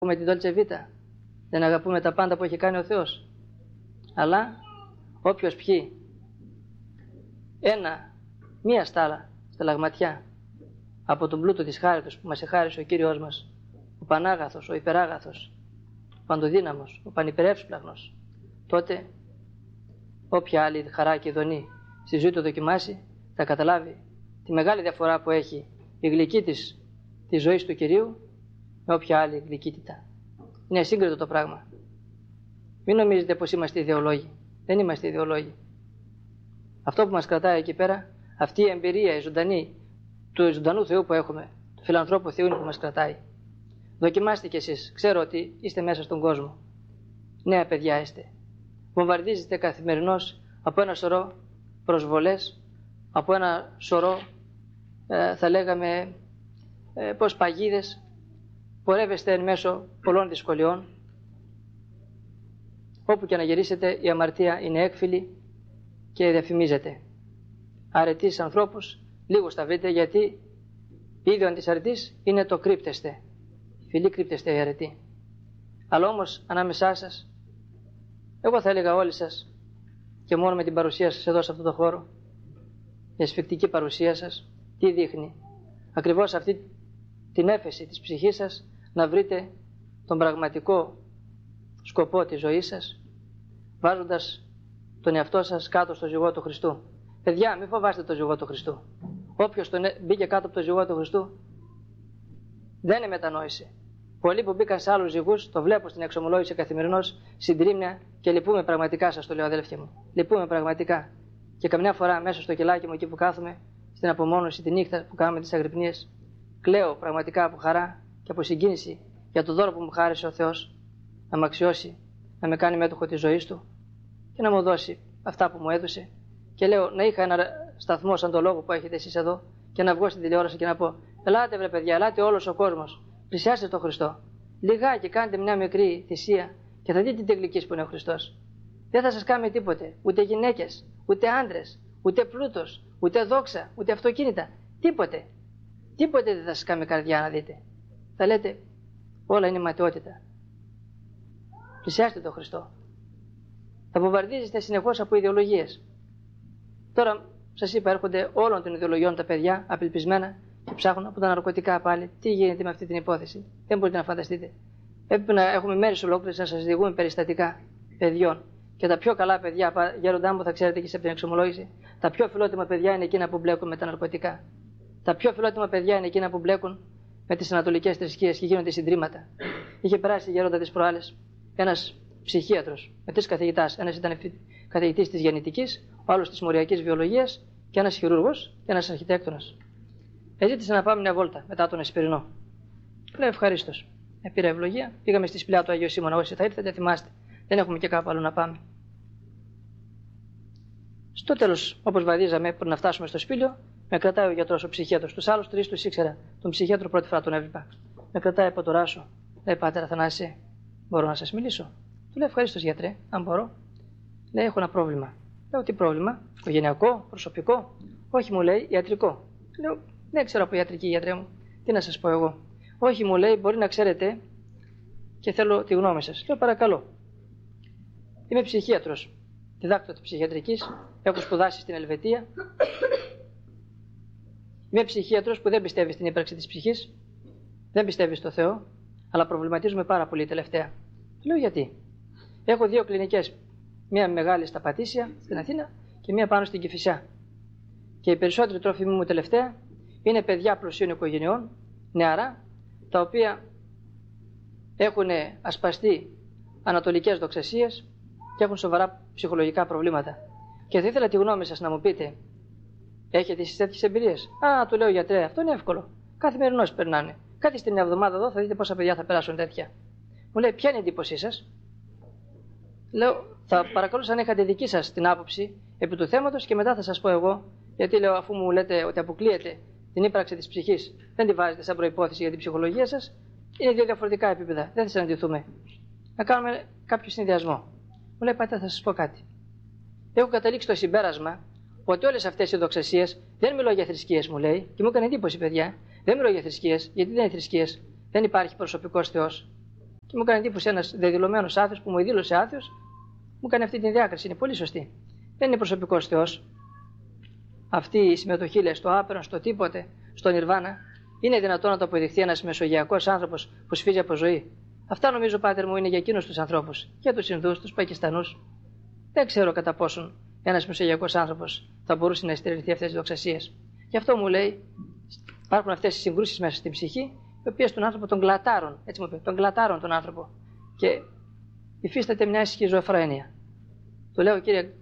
αγαπούμε την Dolce Vita, δεν αγαπούμε τα πάντα που έχει κάνει ο Θεός. Αλλά όποιος πιει μία στάλα σταλαγματιά από τον πλούτο της χάριτος που μας εχάρισε ο Κύριος μας, ο Πανάγαθος, ο Υπεράγαθος, ο Παντοδύναμος, ο Πανυπερεύσπλαχνος, τότε όποια άλλη χαρά και ειδονή στη ζωή του δοκιμάσει, θα καταλάβει τη μεγάλη διαφορά που έχει η γλυκή της ζωής του Κυρίου με όποια άλλη γλυκύτητα. Είναι ασύγκριτο το πράγμα. Μην νομίζετε πως είμαστε ιδεολόγοι. Δεν είμαστε ιδεολόγοι. Αυτό που μας κρατάει εκεί πέρα, αυτή η εμπειρία, η ζωντανή, του ζωντανού Θεού που έχουμε, του φιλανθρώπου Θεού που μας κρατάει. Δοκιμάστε κι εσείς. Ξέρω ότι είστε μέσα στον κόσμο. Νέα παιδιά είστε. Βομβαρδίζετε καθημερινώς από ένα σωρό προσβολές, από ένα σωρό, θα λέγαμε, πως παγίδες. Πορεύεστε εν μέσω πολλών δυσκολιών. Όπου και να γυρίσετε, η αμαρτία είναι έκφυλη και διαφημίζεται. Αρετείς ανθρώπους, λίγους θα βρείτε, γιατί ίδιον της αρετής είναι το κρύπτεστε. Φιλή κρύπτεστε η αρετή. Αλλά όμως ανάμεσά σας, εγώ θα έλεγα όλοι σας, και μόνο με την παρουσία σας εδώ σε αυτό το χώρο, η ασφυκτική παρουσία σας, τι δείχνει? Ακριβώς αυτή την έφεση της ψυχής σας να βρείτε τον πραγματικό σκοπό της ζωής σας, βάζοντας τον εαυτό σας κάτω στο ζυγό του Χριστού. Παιδιά, μην φοβάστε το ζυγό του Χριστού. Όποιος μπήκε κάτω από το ζυγό του Χριστού δεν μετανόησε. Πολλοί που μπήκαν σε άλλους ζυγούς, το βλέπω στην εξομολόγηση καθημερινώς, συντρίμμια, και λυπούμε πραγματικά, σας το λέω αδέλφια μου. Λυπούμε πραγματικά. Και καμιά φορά μέσα στο κελάκι μου εκεί που κάθομαι, στην απομόνωση τη νύχτα που κάνουμε τις αγρυπνίες, κλαίω πραγματικά από χαρά και από συγκίνηση για το δώρο που μου χάρισε ο Θεός, να με αξιώσει, να με κάνει μέτοχο της ζωής Του και να μου δώσει αυτά που μου έδωσε. Και λέω, να είχα ένα σταθμό σαν το λόγο που έχετε εσείς εδώ και να βγω στην τηλεόραση και να πω: ελάτε βρε παιδιά, ελάτε όλος ο κόσμος, πλησιάστε τον Χριστό. Λιγάκι κάντε μια μικρή θυσία και θα δείτε τι γλυκής που είναι ο Χριστός. Δεν θα σας κάνει τίποτε, ούτε γυναίκες, ούτε άντρες, ούτε πλούτος, ούτε δόξα, ούτε αυτοκίνητα, τίποτε. Τίποτε δεν θα σας κάνει καρδιά να δείτε. Θα λέτε, όλα είναι ματαιότητα. Πλησιάστε τον Χριστό. Θα βομβαρδίζεστε συνεχώς από ιδεολογίες. Τώρα σας είπα, έρχονται όλων των ιδεολογιών τα παιδιά απελπισμένα και ψάχνουν από τα ναρκωτικά πάλι. Τι γίνεται με αυτή την υπόθεση? Δεν μπορείτε να φανταστείτε. Έπρεπε να έχουμε μέρες ολόκληρες να σας διηγούμε περιστατικά παιδιών. Και τα πιο καλά παιδιά, γέροντά μου, θα ξέρετε και σε την εξομολόγηση, τα πιο φιλότιμα παιδιά είναι εκείνα που μπλέκουν με τα ναρκωτικά. Τα πιο φιλότιμα παιδιά είναι εκείνα που μπλέκουν με τις ανατολικές θρησκείες και γίνονται συντρίμματα. Είχε περάσει γέροντα τις προάλλες ένας ψυχίατρος με 3 καθηγητάς. Ένας ήταν καθηγητής της γεννητικής, ο άλλος της μοριακής βιολογίας και ένας χειρούργος και ένας αρχιτέκτονας. Ζήτησε να πάμε μια βόλτα μετά τον Εσπερινό. Λέω ευχαρίστως. Πήρα ευλογία, πήγαμε στη σπηλιά του Αγίου Σίμωνα. Όσοι θα ήρθετε, θυμάστε, δεν έχουμε και κάπου άλλο να πάμε. Στο τέλος, όπως βαδίζαμε πριν να φτάσουμε στο σπήλιο, με κρατάει ο γιατρός, ο ψυχίατρος. Τους άλλους 3 τους ήξερα. Τον ψυχίατρο πρώτη φορά τον έβλεπα. Με κρατάει από το ράσο. Λέει, Πάτερ Αθανάση, μπορώ να σας μιλήσω? Του λέω, ευχαρίστως γιατρέ, αν μπορώ. Λέει, έχω ένα πρόβλημα. Λέω, τι πρόβλημα? Οικογενειακό, προσωπικό? Όχι, μου λέει, ιατρικό. Λέω, δεν ξέρω από ιατρική, γιατρέ μου. Τι να σας πω εγώ? Όχι, μου λέει, μπορεί να ξέρετε και θέλω τη γνώμη σας. Λέω, παρακαλώ. Είμαι ψυχίατρος, διδάκτορ ψυχιατρικής, έχω σπουδάσει στην Ελβετία. Είμαι ψυχίατρος που δεν πιστεύει στην ύπαρξη της ψυχής, δεν πιστεύει στο Θεό, αλλά προβληματίζουμε πάρα πολύ τελευταία. Λέω, γιατί? Έχω 2 κλινικές, μία μεγάλη στα Πατήσια στην Αθήνα και μία πάνω στην Κηφισιά. Και οι περισσότεροι τρόφιμοι μου τελευταία είναι παιδιά πλουσίων οικογενειών, νεαρά, τα οποία έχουν ασπαστεί ανατολικές δοξασίες και έχουν σοβαρά ψυχολογικά προβλήματα. Και θα ήθελα τη γνώμη σας να μου πείτε, έχετε εσείς τέτοιες εμπειρίες? Α, του λέω, γιατρέ, αυτό είναι εύκολο. Καθημερινώς περνάνε. Καθίστε μια εβδομάδα εδώ, θα δείτε πόσα παιδιά θα περάσουν τέτοια. Μου λέει, ποια είναι η εντύπωσή σας? Λέω, θα παρακαλούσα αν είχατε δική σας την άποψη επί του θέματος και μετά θα σας πω εγώ, γιατί λέω, αφού μου λέτε ότι αποκλείεται την ύπαρξη της ψυχής, δεν τη βάζετε σαν προϋπόθεση για την ψυχολογία σας, είναι 2 διαφορετικά επίπεδα. Δεν θα συναντηθούμε. Να κάνουμε κάποιο συνδυασμό. Μου λέει, Πατέρα, θα σας πω κάτι. Έχω καταλήξει το συμπέρασμα ότι όλες αυτές οι δοξασίες, δεν μιλώ για θρησκείες, μου λέει, και μου έκανε εντύπωση, παιδιά. Δεν μιλώ για θρησκείες, γιατί δεν είναι θρησκείες. Δεν υπάρχει προσωπικός Θεός. Και μου έκανε εντύπωση ένας δεδηλωμένος άθεος που μου δήλωσε άθεος, μου έκανε αυτή την διάκριση. Είναι πολύ σωστή. Δεν είναι προσωπικός Θεός. Αυτή η συμμετοχή, λέει, στο άπερον, στο τίποτε, στο νιρβάνα, είναι δυνατόν να το αποδειχθεί ένας μεσογειακός άνθρωπος που σφίζει από ζωή? Αυτά νομίζω, Πάτερ μου, είναι για εκείνους τους ανθρώπους, για τους Ινδούς, τους Πακιστανούς. Δεν ξέρω κατά πόσον ένας μεσογειακός άνθρωπος θα μπορούσε να στερηθεί αυτές τις δοξασίες. Γι' αυτό μου λέει, υπάρχουν αυτές οι συγκρούσεις μέσα στην ψυχή, οι οποίες τον άνθρωπο τον κλατάρουν, έτσι μου είπε, τον κλατάρουν τον άνθρωπο. Και υφίσταται μια σχιζοφρένεια. Του λέω, κύριε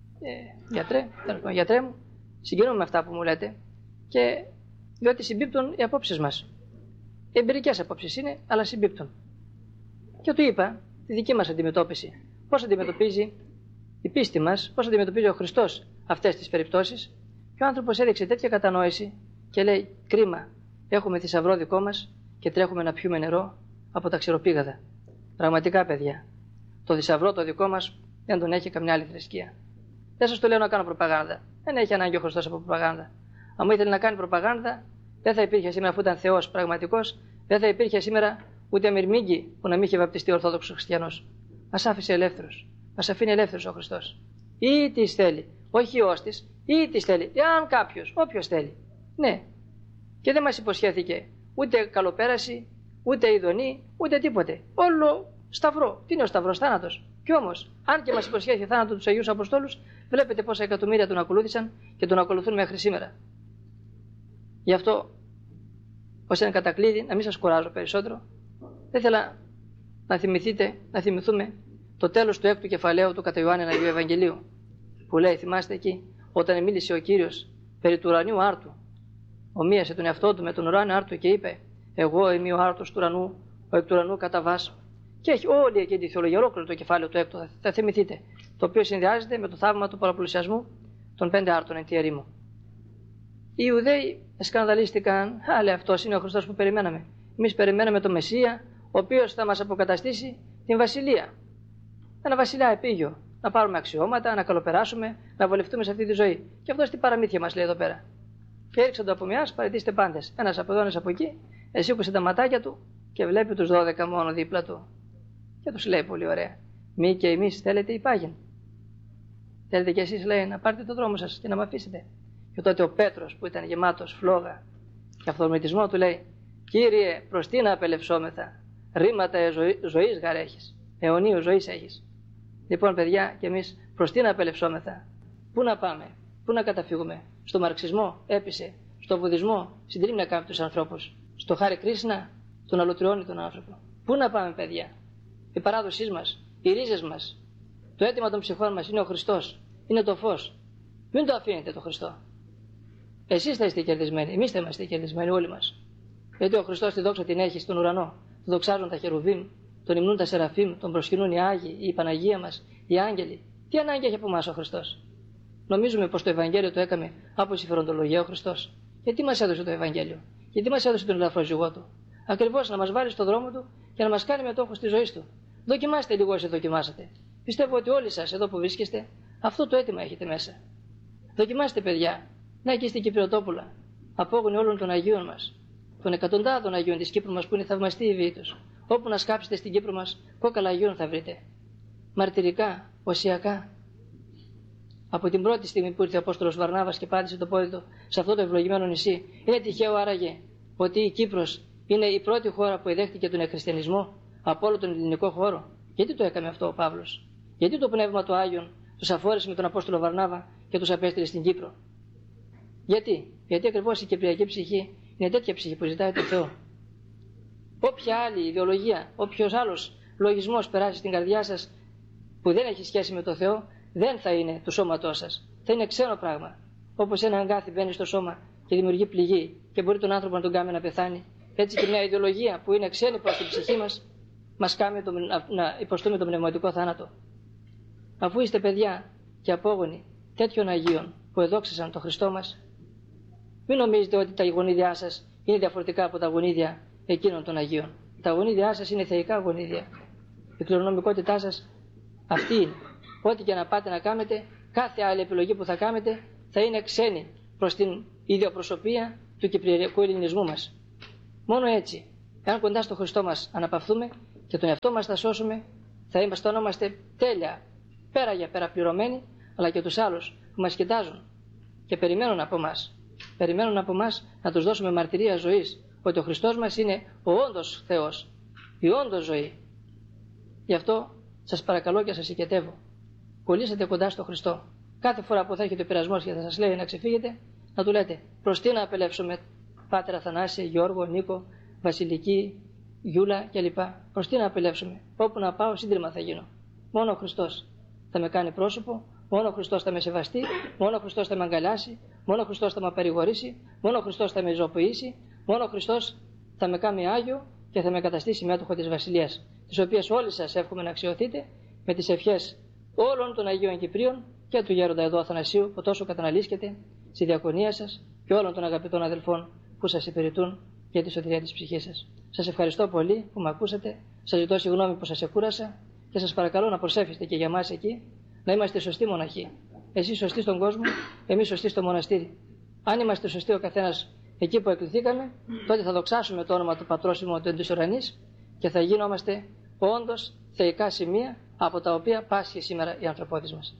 γιατρέ μου, συγκινούμε με αυτά που μου λέτε, και διότι συμπίπτουν οι απόψεις μας. Εμπειρικές απόψεις είναι, αλλά συμπίπτουν. Και του είπα τη δική μας αντιμετώπιση. Πώς αντιμετωπίζει η πίστη μας, πώς αντιμετωπίζει ο Χριστός αυτές τις περιπτώσεις. Και ο άνθρωπος έδειξε τέτοια κατανόηση και λέει: κρίμα, έχουμε θησαυρό δικό μας και τρέχουμε να πιούμε νερό από τα ξηροπήγαδα. Πραγματικά, παιδιά, το θησαυρό το δικό μας δεν τον έχει καμιά άλλη θρησκεία. Δεν σας το λέω να κάνω προπαγάνδα. Δεν έχει ανάγκη ο Χριστός από προπαγάνδα. Αν ήθελε να κάνει προπαγάνδα, δεν θα υπήρχε σήμερα, αφού ήταν Θεός πραγματικός, δεν θα υπήρχε σήμερα ούτε μυρμήγκη που να μην είχε βαπτιστεί Ορθόδοξος Χριστιανός. Μας άφησε ελεύθερους. Μας αφήνει ελεύθερους ο Χριστός. Ή τι θέλει, όχι ως της, ή τι θέλει, εάν κάποιος, όποιος θέλει. Ναι. Και δεν μας υποσχέθηκε ούτε καλοπέραση, ούτε ειδονή, ούτε τίποτε. Όλο σταυρό. Τι είναι ο σταυρός? Θάνατος. Κι όμως, αν και μας υποσχέθηκε θάνατο τους Αγίους Αποστόλους, βλέπετε πόσα εκατομμύρια τον ακολούθησαν και τον ακολουθούν μέχρι σήμερα. Γι' αυτό, ως ένα κατακλείδι, να μην σας κουράζω περισσότερο, δεν ήθελα να θυμηθούμε το τέλος του 6ου κεφαλαίου του κατά Ιωάννη Αγίου Ευαγγελίου, που λέει, θυμάστε εκεί, όταν μίλησε ο Κύριος περί του ουρανίου άρτου, ομοίασε τον εαυτό του με τον ουράνιο άρτου και είπε: εγώ είμαι ο άρτος του ουρανού, ο εκ του ουρανού καταβάσω. Και έχει όλη εκεί τη θεολογία, ολόκληρο το κεφάλαιο του 6ου, θα θυμηθείτε, το οποίο συνδυάζεται με το θαύμα του παραπλησιασμού των 5 άρτων εν τη ερήμου. Οι Ιουδαίοι σκανδαλίστηκαν, λέει, αυτός είναι ο Χριστός που περιμέναμε. Εμείς περιμέναμε τον Μεσσία, ο οποίος θα μας αποκαταστήσει την βασιλεία. Ένα βασιλιά επίγειο, να πάρουμε αξιώματα, να καλοπεράσουμε, να βολευτούμε σε αυτή τη ζωή. Και αυτό στην παραμύθια μας λέει εδώ πέρα. Και έριξαν το από μιας, παραιτήστε πάντες. Ένας από εδώ, ένας από εκεί, εσήκωσε τα ματάκια του και βλέπει τους 12 μόνο δίπλα του. Και τους λέει πολύ ωραία: μη και εμείς θέλετε υπάγεν. Θέλετε κι εσείς, λέει, να πάρετε το δρόμο σας και να με αφήσετε. Και τότε ο Πέτρος, που ήταν γεμάτος φλόγα και αυθορμητισμό, του λέει: Κύριε, προς τι να απελευσόμεθα? Ρήματα ζωής γαρ έχεις, αιωνίου ζωής έχεις. Λοιπόν, παιδιά, και εμείς προς τι να απελευσόμεθα? Πού να πάμε, πού να καταφύγουμε? Στο μαρξισμό έπεισε, στο βουδισμό συντρίμμια κάνει τους ανθρώπους, στο Χάρη Κρίσνα τον αλωτριώνει τον άνθρωπο. Πού να πάμε, παιδιά? Η παράδοσή μας, οι ρίζες μας, το αίτημα των ψυχών μας είναι ο Χριστός, είναι το φως. Μην το αφήνετε το Χριστό. Εσείς θα είστε κερδισμένοι, εμείς θα είμαστε κερδισμένοι όλοι μας. Γιατί ο Χριστός τη δόξα την έχει στον ουρανό. Τον δοξάζουν τα χερουβίμ, τον υμνούν τα σεραφίμ, τον προσκυνούν οι Άγιοι, η Παναγία μας, οι άγγελοι. Τι ανάγκη έχει από εμάς ο Χριστός? Νομίζουμε πως το Ευαγγέλιο το έκαμε από συμφεροντολογία ο Χριστός. Γιατί μας έδωσε το Ευαγγέλιο? Γιατί μας έδωσε τον ελαφροζυγό του? Ακριβώς να μας βάλει στον δρόμο του και να μας κάνει μετόχους της ζωής του. Δοκιμάστε λίγο όσοι δοκιμάσατε. Πιστεύω ότι όλοι σας εδώ που βρίσκεστε αυτό το αίτημα έχετε μέσα. Δοκιμάστε, παιδιά. Να, εκεί στην Κυπριοτόπουλα, απόγονοι όλων των Αγίων μας, των εκατοντάδων Αγίων της Κύπρου μας που είναι θαυμαστοί οι βίοι τους. Όπου να σκάψετε στην Κύπρο μας, κόκαλα Αγίων θα βρείτε. Μαρτυρικά, οσιακά. Από την πρώτη στιγμή που ήρθε ο Απόστολος Βαρνάβας και πάτησε το πόδι του σε αυτό το ευλογημένο νησί, είναι τυχαίο άραγε ότι η Κύπρος είναι η πρώτη χώρα που εδέχτηκε τον εκχριστιανισμό από όλο τον ελληνικό χώρο? Γιατί το έκανε αυτό ο Παύλος? Γιατί το πνεύμα του Άγιον τους αφόρεσε με τον Απόστολο Βαρνάβα και τους απέστειλε στην Κύπρο? Γιατί ακριβώς η κυπριακή ψυχή είναι τέτοια ψυχή που ζητάει το Θεό. Όποια άλλη ιδεολογία, όποιος άλλος λογισμός περάσει στην καρδιά σας που δεν έχει σχέση με το Θεό, δεν θα είναι του σώματός σας. Θα είναι ξένο πράγμα. Όπως ένα αγκάθι μπαίνει στο σώμα και δημιουργεί πληγή και μπορεί τον άνθρωπο να τον κάνει να πεθάνει, έτσι και μια ιδεολογία που είναι ξένη προς την ψυχή μας κάνει να υποστούμε τον πνευματικό θάνατο. Αφού είστε παιδιά και απόγονοι τέτοιων Αγίων που εδόξασαν τον Χριστό μας, μην νομίζετε ότι τα γονίδια σας είναι διαφορετικά από τα γονίδια εκείνων των Αγίων. Τα γονίδια σας είναι θεϊκά γονίδια. Η κληρονομικότητά σας αυτή είναι. Ό,τι και να πάτε να κάνετε, κάθε άλλη επιλογή που θα κάνετε θα είναι ξένη προς την ιδιοπροσωπία του κυπριακού ελληνισμού μας. Μόνο έτσι, εάν κοντά στο Χριστό μας αναπαυθούμε και τον εαυτό μας θα σώσουμε, θα είμαστε τέλεια, πέρα για πέρα πληρωμένοι, αλλά και τους άλλους που μας κοιτάζουν και περιμένουν από μας. Περιμένουν από μας να τους δώσουμε μαρτυρία ζωής, ότι ο Χριστός μας είναι ο όντως Θεός, η όντως ζωή. Γι' αυτό σας παρακαλώ και σας οικετεύω. Κολλήσετε κοντά στο Χριστό. Κάθε φορά που θα έχετε πειρασμός και θα σας λέει να ξεφύγετε, να του λέτε: προς τι να απελεύσουμε, Πάτερ Αθανάση, Γιώργο, Νίκο, Βασιλική, Γιούλα κλπ. Προς τι να απελεύσουμε? Όπου να πάω, σύντριμα θα γίνω. Μόνο ο Χριστός θα με κάνει πρόσωπο, μόνο ο Χριστός θα με σεβαστεί, μόνο ο Χριστός θα με αγκαλιάσει, μόνο ο Χριστός θα με παρηγορήσει, μόνο ο Χριστός θα με ζωοποιήσει, μόνο ο Χριστός θα με κάνει Άγιο και θα με καταστήσει μέτοχο της Βασιλείας, τις οποίες όλοι σας εύχομαι να αξιωθείτε με τις ευχές όλων των Αγίων Κυπρίων και του Γέροντα εδώ Αθανασίου που τόσο καταναλύσκεται στη διακονία σας και όλων των αγαπητών αδελφών που σας υπηρετούν για τη σωτηρία της ψυχής σας. Σας ευχαριστώ πολύ που με ακούσατε, σας ζητώ συγγνώμη που σας εκούρασα και σας παρακαλώ να προσεύχεστε και για μας εκεί, να είμαστε σωστοί μοναχοί. Εσείς σωστοί στον κόσμο, εμείς σωστοί στο μοναστήρι. Αν είμαστε σωστοί ο καθένας εκεί που εκληθήκαμε, τότε θα δοξάσουμε το όνομα του Πατρός ημών του Εντός Ουρανής και θα γίνομαστε όντως θεϊκά σημεία από τα οποία πάσχει σήμερα η ανθρωπότης μας.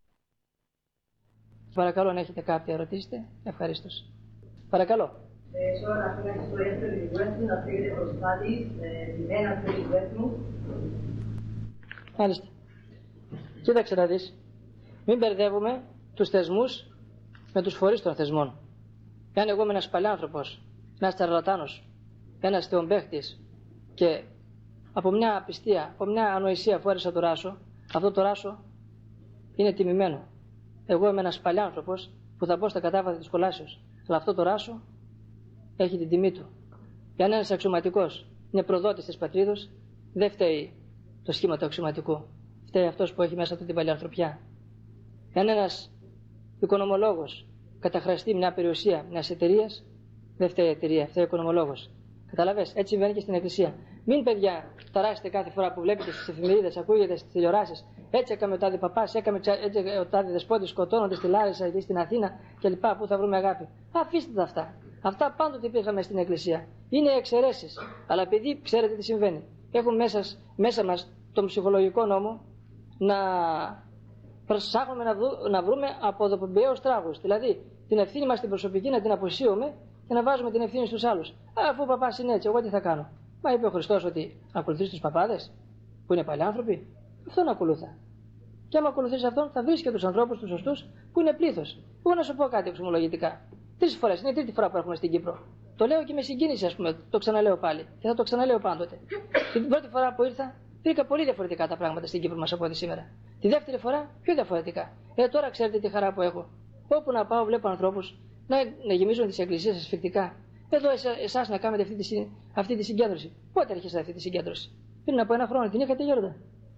Παρακαλώ, αν έχετε κάποια ερωτήσετε, ευχαρίστως. Παρακαλώ. Σώνα να φύγανε στο δεύτερο βιβλίο να φύγετε μπροστά της, ένα φίλο μου. Μάλιστα. Κοίταξε να δεις. Μην μπερδεύουμε τους θεσμούς με τους φορείς των θεσμών. Αν εγώ είμαι ένας παλιάνθρωπος, ένας τσαρλατάνος, ένας θεομπαίχτης και από μια απιστία, από μια ανοησία φόρεσα το ράσο, αυτό το ράσο είναι τιμημένο. Εγώ είμαι ένας παλιάνθρωπος που θα μπω στα κατάβατα της κολάσεως, αλλά αυτό το ράσο έχει την τιμή του. Και αν ένας αξιωματικός είναι προδότης της πατρίδος, δεν φταίει το σχήμα του αξιωματικού. Φταίει αυτός που έχει μέσα του την παλιανθρωπιά. Αν ένας οικονομολόγος καταχραστεί μια περιουσία μιας εταιρείας, δεν φταίει η εταιρεία, φταίει ο οικονομολόγος. Καταλαβες, έτσι συμβαίνει και στην Εκκλησία. Μην, παιδιά, ταράσετε κάθε φορά που βλέπετε στις εφημερίδες, ακούγεται στις τηλεοράσεις. Έτσι έκαμε ο τάδε παπάς, έτσι ο τάδε δεσπότης σκοτώνονται στη Λάρισα ή στην Αθήνα κλπ. Πού θα βρούμε αγάπη? Αφήστε τα αυτά. Αυτά πάντοτε υπήρχαν στην Εκκλησία. Είναι εξαιρέσεις. Αλλά επειδή ξέρετε τι συμβαίνει, έχουν μέσα μας τον ψυχολογικό νόμο να ψάχνουμε να βρούμε αποδοπομπαίους τράγους. Δηλαδή την ευθύνη μας την προσωπική να την αποσύουμε και να βάζουμε την ευθύνη στους άλλους. Αφού ο παπάς είναι έτσι, εγώ τι θα κάνω? Μα είπε ο Χριστός ότι ακολουθείς τους παπάδες που είναι παλιάνθρωποι, αυτόν ακολούθα. Και άμα ακολουθείς αυτόν, θα βρεις και τους ανθρώπους τους σωστούς που είναι πλήθος. Εγώ να σου πω κάτι εξομολογητικά. 3 φορές, είναι η 3η φορά που έρχομαι στην Κύπρο. Το λέω και με συγκίνηση, ας πούμε, το ξαναλέω πάλι και θα το ξαναλέω πάντοτε. Την πρώτη φορά που ήρθα, βρήκα πολύ διαφορετικά τα πράγματα στην Κύπρο μας από ό,τι σήμερα. Τη δεύτερη φορά, πιο διαφορετικά. Τώρα ξέρετε τι χαρά που έχω. Όπου να πάω, βλέπω ανθρώπους να γεμίζουν τις εκκλησίες ασφυκτικά. Εδώ εσάς να κάνετε αυτή τη συγκέντρωση. Πότε έρχεστε αυτή τη συγκέντρωση? Πριν από 1 χρόνο την είχατε, Γιώργο?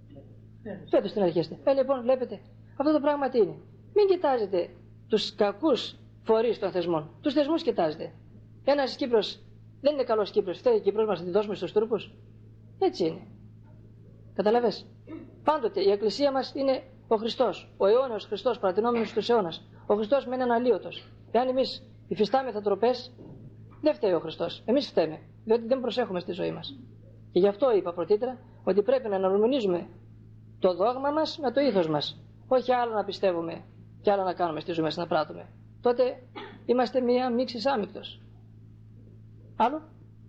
Φέτος την αρχίστε. Λοιπόν, βλέπετε, αυτό το πράγμα τι είναι? Μην κοιτάζετε τους κακούς φορείς των θεσμών. Τους θεσμούς κοιτάζετε. Ένας Κύπρος δεν είναι καλός Κύπρος. Φταίει η Κύπρος μας να τη δώσουμε στους Τούρκους. Έτσι είναι. Καταλαβες. Πάντοτε η Εκκλησία μας είναι ο Χριστός. Ο αιώνιος Χριστός παρατηνόμενος στους αιώνας. Ο Χριστός μένει αναλύωτος. Εάν εμείς υφιστάμεθα τροπές, δεν φταίει ο Χριστός. Εμείς φταίμε. Διότι δεν προσέχουμε στη ζωή μας. Και γι' αυτό είπα πρωτήτερα ότι πρέπει να αναρμονίζουμε το δόγμα μας με το ήθος μας. Όχι άλλο να πιστεύουμε και άλλο να κάνουμε στη ζωή μας, να πράττουμε. Τότε είμαστε μία μίξης άμυκτος. Άλλο?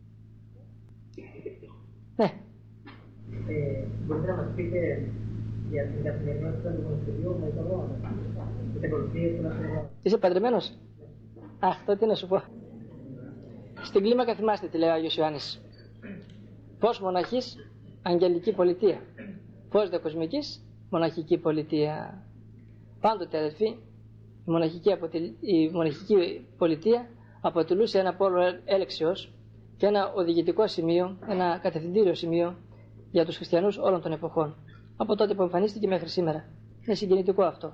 Ναι. Μπορείτε να μας πείτε για την καθημερινότητα του μοναστηριού με το λόγο, την ακολουθία του να... Είσαι παντρεμένος? Αχ, τότε να σου πω. Στην κλίμακα θυμάστε τι λέει ο Άγιος Ιωάννης. Φως μοναχής, αγγελική πολιτεία. Φως δε κοσμικής, μοναχική πολιτεία. Πάντοτε, αδελφοί, η μοναχική πολιτεία αποτελούσε ένα πόλο έλξεως και ένα οδηγητικό σημείο, ένα κατευθυντήριο σημείο για τους χριστιανούς όλων των εποχών. Από τότε που εμφανίστηκε μέχρι σήμερα. Είναι συγκινητικό αυτό.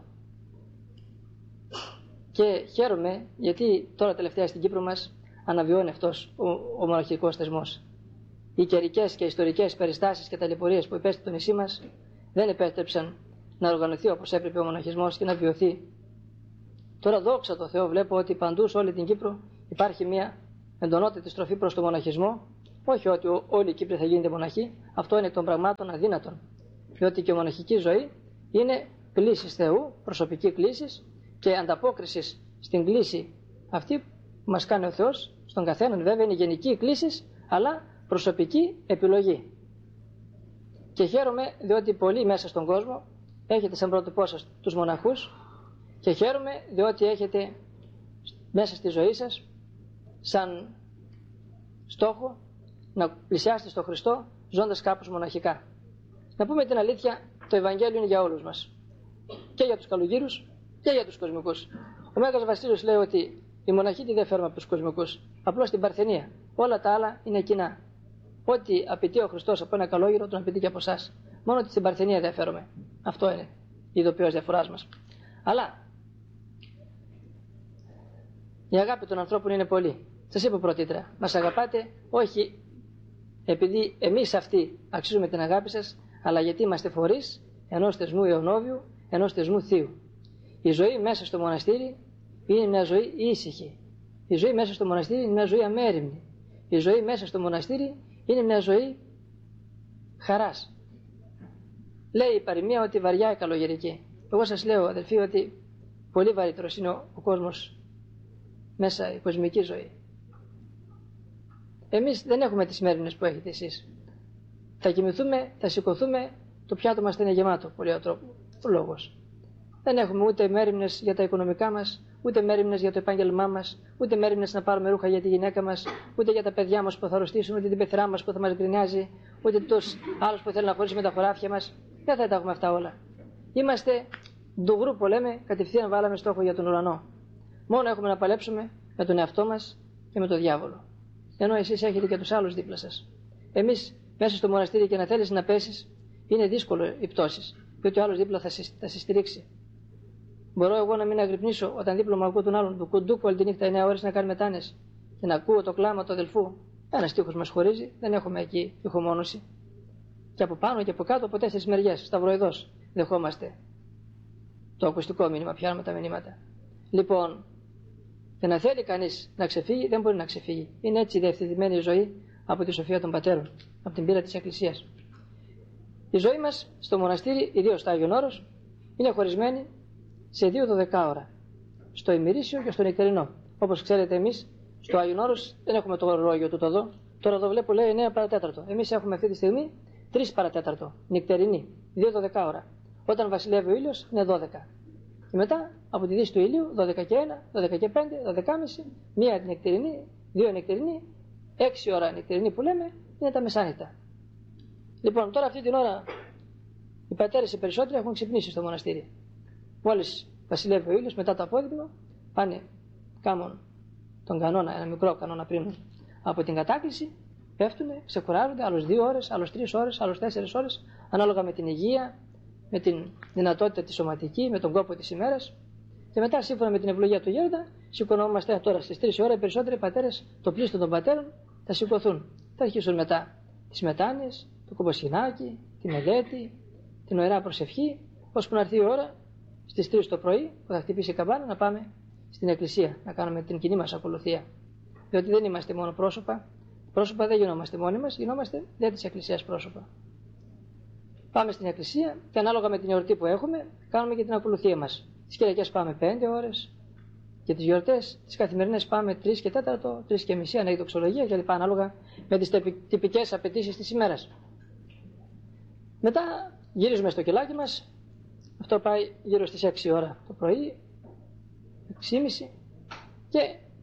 Και χαίρομαι γιατί τώρα τελευταία στην Κύπρο μας αναβιώνει αυτός ο μοναχικός θεσμός. Οι καιρικές και ιστορικές περιστάσεις και ταλαιπωρίες που υπέστη το νησί μας δεν επέτρεψαν να οργανωθεί όπως έπρεπε ο μοναχισμός και να βιωθεί. Τώρα δόξα τω Θεώ βλέπω ότι παντού σε όλη την Κύπρο υπάρχει μια εντονότερη στροφή προς το μοναχισμό, Όχι ότι όλοι οι Κύπροι θα γίνετε μοναχοί, αυτό είναι εκ των πραγμάτων αδύνατον. Διότι και η μοναχική ζωή είναι κλήσης Θεού, προσωπική κλήσης και ανταπόκριση στην κλήση αυτή που μας κάνει ο Θεός, στον καθέναν βέβαια είναι γενική κλήση, αλλά προσωπική επιλογή. Και χαίρομαι διότι πολλοί μέσα στον κόσμο έχετε σαν πρότυπό σας τους μοναχούς και χαίρομαι διότι έχετε μέσα στη ζωή σας σαν στόχο να πλησιάσετε στον Χριστό ζώντας κάπως μοναχικά. Να πούμε την αλήθεια, το Ευαγγέλιο είναι για όλους μας. Και για τους καλογύρους και για τους κοσμικούς. Ο Μέγας Βασίλειος λέει ότι η μοναχή τι δεν φέρουμε από τους κοσμικούς, απλώς την παρθενία. Όλα τα άλλα είναι κοινά. Ό,τι απαιτεί ο Χριστός από ένα καλόγυρο, τον απαιτεί και από εσάς. Μόνο ότι στην παρθενία δεν φέρουμε. Αυτό είναι η ειδοποιώς διαφοράς μας. Αλλά η αγάπη των ανθρώπων είναι πολύ. Σας είπα πρωτήτερα, μας αγαπάτε όχι επειδή εμείς αυτοί αξίζουμε την αγάπη σας, αλλά γιατί είμαστε φορείς ενός θεσμού αιωνόβιου, ενός θεσμού θείου. Η ζωή μέσα στο μοναστήρι είναι μια ζωή ήσυχη. Η ζωή μέσα στο μοναστήρι είναι μια ζωή αμέριμνη. Η ζωή μέσα στο μοναστήρι είναι μια ζωή χαράς. Λέει η παροιμία ότι βαριά η καλογερική. Εγώ σας λέω αδελφοί ότι πολύ βαρύτερος είναι ο κόσμος μέσα, η κοσμική ζωή. Εμείς δεν έχουμε τις μέριμνες που έχετε εσείς. Θα κοιμηθούμε, θα σηκωθούμε, το πιάτο μας θα είναι γεμάτο, πολύ ο λόγος. Δεν έχουμε ούτε μέριμνες για τα οικονομικά μας, ούτε μέριμνες για το επάγγελμά μας, ούτε μέριμνες να πάρουμε ρούχα για τη γυναίκα μας, ούτε για τα παιδιά μας που θα αρρωστήσουν, ούτε την πεθερά μας που θα μας γκρινιάζει, ούτε τους άλλους που θέλουν να χωρίσουμε τα χωράφια μας. Δεν θα τα έχουμε αυτά όλα. Είμαστε ντουγρού που λέμε, κατευθείαν βάλαμε στόχο για τον ουρανό. Μόνο έχουμε να παλέψουμε με τον εαυτό μας και με τον διάβολο. Ενώ εσείς έχετε και τους άλλους δίπλα σας. Εμείς μέσα στο μοναστήρι και να θέλεις να πέσεις, είναι δύσκολο οι πτώσεις, διότι ο άλλος δίπλα θα σε στηρίξει. Μπορώ εγώ να μην αγρυπνήσω όταν δίπλα μου ακούω τον άλλον του κουντούκου όλη τη νύχτα 9 ώρες να κάνει μετάνες και να ακούω το κλάμα του αδελφού. Ένας τείχος μας χωρίζει, δεν έχουμε εκεί ηχομόνωση. Και από πάνω και από κάτω από 4 μεριές, σταυροειδώς, δεχόμαστε το ακουστικό μήνυμα, πιάνουμε τα μηνύματα. Λοιπόν, για να θέλει κανείς να ξεφύγει, δεν μπορεί να ξεφύγει. Είναι έτσι διευθυντημένη η ζωή από τη σοφία των πατέρων, από την πείρα της Εκκλησίας. Η ζωή μας στο μοναστήρι, ιδίως στο Άγιον Όρος, είναι χωρισμένη σε 2 12ωρα. Στο ημερήσιο και στο νυχτερινό. Όπως ξέρετε, εμείς στο Άγιον Όρος δεν έχουμε το ορολόγιο του εδώ. Τώρα εδώ βλέπω λέει 9 παρατέταρτο. Εμείς έχουμε αυτή τη στιγμή 3 παρατέταρτο, νυχτερινή, 2 12ωρα. Όταν βασιλεύει ο ήλιος είναι 12. Και μετά από τη δύση του ηλίου 12 και 1, 12 και 5, 12,5, 1 νυχτερινή, 2 νυχτερινή, 6 ώρα νυχτερινή που λέμε είναι τα μεσάνυχτα. Λοιπόν, τώρα αυτή την ώρα οι πατέρες οι περισσότεροι έχουν ξυπνήσει στο μοναστήρι. Μόλις βασιλεύει ο ήλιος, μετά το απόδειγμα, πάνε, κάνουν τον κανόνα, ένα μικρό κανόνα πριν από την κατάκληση, πέφτουνε, ξεκουράζονται, άλλους 2 ώρες, άλλους 3 ώρες, άλλους 4 ώρες, ανάλογα με την υγεία, με την δυνατότητα τη σωματική, με τον κόπο της ημέρας. Και μετά, σύμφωνα με την ευλογία του γέροντα, σηκωνόμαστε τώρα στις 3 ώρες. Οι περισσότεροι πατέρες, το πλήστο των πατέρων, θα σηκωθούν. Θα αρχίσουν μετά τις μετάνοιες, το κομποσχοινάκι, τη μελέτη, την ωραία προσευχή, ώσπου να έρθει η ώρα στις 3 το πρωί που θα χτυπήσει η καμπάνα να πάμε στην εκκλησία, να κάνουμε την κοινή μας ακολουθία. Διότι δεν είμαστε μόνο πρόσωπα. Πρόσωπα δεν γινόμαστε μόνοι μας, γινόμαστε δεν της εκκλησίας πρόσωπα. Πάμε στην εκκλησία και ανάλογα με την εορτή που έχουμε, κάνουμε και την ακολουθία μας. Τις Κυριακές πάμε 5 ώρες και τις γιορτές, τις καθημερινές πάμε 3 και 4, 3 και μισή, αν έχει δοξολογία κλπ. Ανάλογα με τις τυπικές απαιτήσεις της ημέρας. Μετά γυρίζουμε στο κελάκι μας. Αυτό πάει γύρω στις 6 ώρα το πρωί, 6.30, και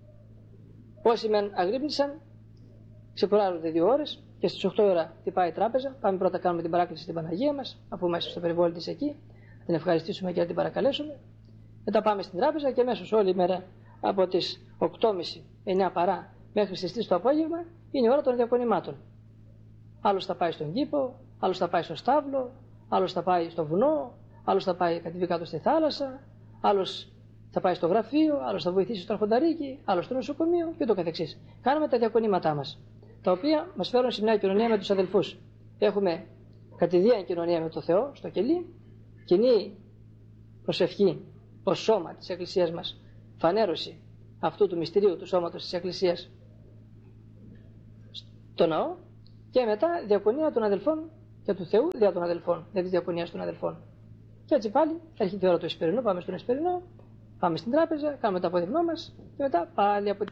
όσοι μεν αγρύπνησαν ξεκουράζονται 2 ώρες και στις 8 ώρα χτυπάει η τράπεζα. Πάμε πρώτα, κάνουμε την παράκληση στην Παναγία μας, αφού είμαστε στο περιβόλι της εκεί, να την ευχαριστήσουμε και να την παρακαλέσουμε. Μετά πάμε στην τράπεζα και αμέσως όλη η μέρα από τις 8.30, 9 παρά μέχρι στις 3 το απόγευμα είναι η ώρα των διακονημάτων. Άλλος θα πάει στον κήπο, άλλος θα πάει στο στάβλο, άλλος θα πάει στο βουνό, άλλος θα πάει κατεβεί κάτω στη θάλασσα, άλλος θα πάει στο γραφείο, άλλος θα βοηθήσει στο αρχονταρίκι, άλλος στο νοσοκομείο και το καθεξής. Κάνουμε τα διακονήματά μας, τα οποία μας φέρουν σε μια κοινωνία με τους αδελφούς. Έχουμε κατηδίαν κοινωνία με το Θεό στο κελί, κοινή προσευχή ως σώμα της Εκκλησίας μας, φανέρωση αυτού του μυστηρίου του σώματος της Εκκλησίας το ναό και μετά διακονία των αδελφών και του Θεού δια των αδελφών, δια της διακονίας των αδελφών. Και έτσι πάλι θα έρχεται η ώρα του Εσπερινού, πάμε στον Εσπερινό, πάμε στην τράπεζα, κάνουμε το απόδειγμά μας και μετά πάλι από.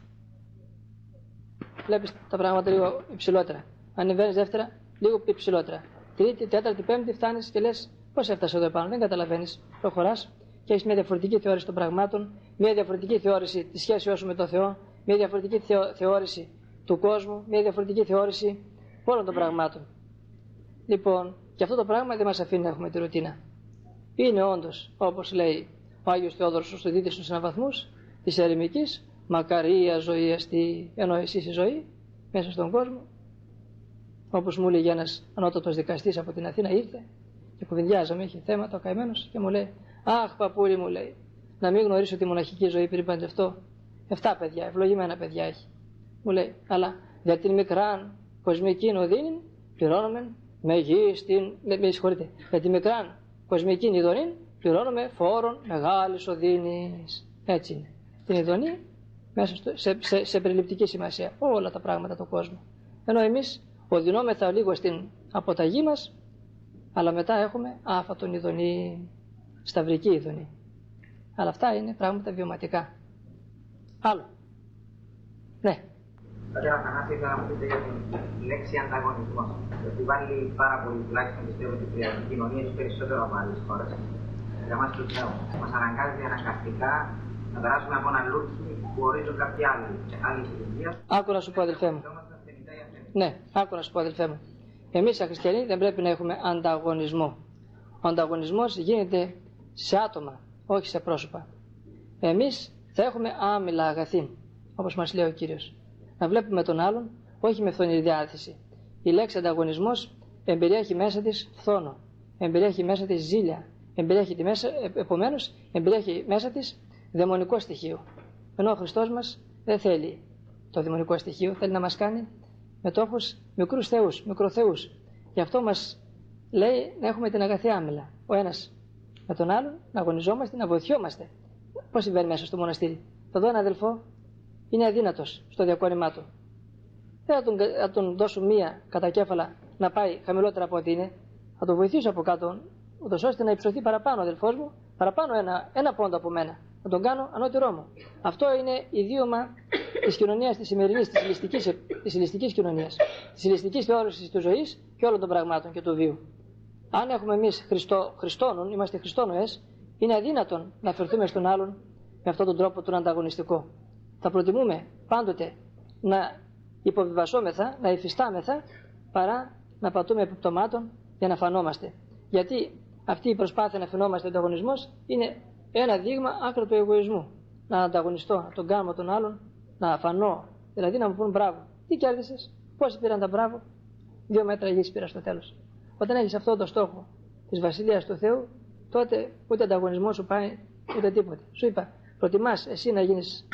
Βλέπεις τα πράγματα λίγο υψηλότερα. Ανεβαίνεις δεύτερα, λίγο υψηλότερα. Τρίτη, τέταρτη, πέμπτη φτάνεις και λες πώς έφτασε εδώ επάνω. Δεν καταλαβαίνεις. Προχωράς και έχεις μια διαφορετική θεώρηση των πραγμάτων, μια διαφορετική θεώρηση της σχέσης σου με τον Θεό, μια διαφορετική θεώρηση του κόσμου, μια διαφορετική θεώρηση όλων των πραγμάτων. Λοιπόν, και αυτό το πράγμα δεν μας αφήνει να έχουμε τη ρουτίνα. Είναι όντως, όπως λέει ο Άγιος Θεόδωρος στο δίδυ στους αναβαθμούς της ερημικής, μακαρία ζωή αστή, ενώ εσείς η ζωή μέσα στον κόσμο. Όπως μου έλεγε ένας ανώτατος δικαστής από την Αθήνα, ήρθε και κουβεντιάζαμε, είχε θέματα ο καημένος και μου λέει: αχ, παππούλη, μου λέει, να μην γνωρίσω τη μοναχική ζωή πριν παντρευτώ. 7 παιδιά, ευλογημένα παιδιά έχει. Μου λέει: αλλά για την μικράν κοσμική οδύνη πληρώνουμε με γη στην. Με συγχωρείτε, για την μικράν κοσμική ειδονή πληρώνουμε φόρων μεγάλης οδύνης. Έτσι είναι. Την ειδονή μέσα σε περιληπτική σημασία όλα τα πράγματα του κόσμου. Ενώ εμείς οδυνόμεθα λίγο στην αποταγή μας, αλλά μετά έχουμε άφατον ειδονή, σταυρική ειδονή. Αλλά αυτά είναι πράγματα βιωματικά. Άλλο. Ναι. Πατέρα Αθανάση, ήθελα να μου πείτε για την λέξη ανταγωνισμός. Γιατί βάλει πάρα πολύ, τουλάχιστον πιστεύω, την κοινωνία και περισσότερο από άλλες χώρες. Για εμάς τους νέους. Μας αναγκάζει αναγκαστικά να περάσουμε από ένα λούκι που ορίζουν κάποιοι άλλοι ηλικία. Άκου να σου πω, αδελφέ μου. Ναι, άκου να σου πω, αδελφέ μου. Εμείς οι χριστιανοί δεν πρέπει να έχουμε ανταγωνισμό. Ο ανταγωνισμός γίνεται σε άτομα, όχι σε πρόσωπα. Εμείς θα έχουμε άμυλα αγαθή, όπως μας λέει ο Κύριος. Να βλέπουμε τον άλλον, όχι με φθονηρή διάθεση. Η λέξη ανταγωνισμός εμπεριέχει μέσα της φθόνο, εμπεριέχει μέσα της ζήλια, επομένως εμπεριέχει μέσα της δαιμονικό στοιχείο. Ενώ ο Χριστός μας δεν θέλει το δαιμονικό στοιχείο, θέλει να μας κάνει μετόχους μικρούς θεούς, μικροθεούς. Γι' αυτό μας λέει να έχουμε την αγαθή άμυλα. Ο ένας με τον άλλον, να αγωνιζόμαστε, να βοηθιόμαστε. Πώς συμβαίνει μέσα στο μοναστήρι. Θα δω ένα αδελφό, είναι αδύνατος στο διακόνημά του. Δεν θα τον δώσω μία κατακέφαλα να πάει χαμηλότερα από ό,τι είναι. Θα τον βοηθήσω από κάτω, ούτως ώστε να υψωθεί παραπάνω ο αδελφός μου, παραπάνω ένα πόντο από μένα. Να τον κάνω ανώτερό μου. Αυτό είναι ιδίωμα της κοινωνίας της σημερινής, της ηλιστικής κοινωνίας, της ηλιστικής θεώρησης της ζωής και όλων των πραγμάτων και του βίου. Αν έχουμε εμείς Χριστόνων, είμαστε Χριστόνοες, είναι αδύνατον να φερθούμε στον άλλον με αυτόν τον τρόπο τον ανταγωνιστικό. Θα προτιμούμε πάντοτε να υποβιβασόμεθα, να υφιστάμεθα, παρά να πατούμε επιπτωμάτων για να φανόμαστε. Γιατί αυτή η προσπάθεια να φαινόμαστε ανταγωνισμός είναι ένα δείγμα άκρα του εγωισμού. Να ανταγωνιστώ, να τον κάνω τον άλλον, να φανώ, δηλαδή να μου πούν μπράβο. Τι κέρδισες, πόσοι πήραν τα μπράβο, 2 μέτρα γης πήρα στο τέλος. Όταν έχεις αυτό το στόχο της Βασιλείας του Θεού, τότε ούτε ανταγωνισμό σου πάει, ούτε τίποτε. Σου είπα, προτιμάς εσύ να γίνεις,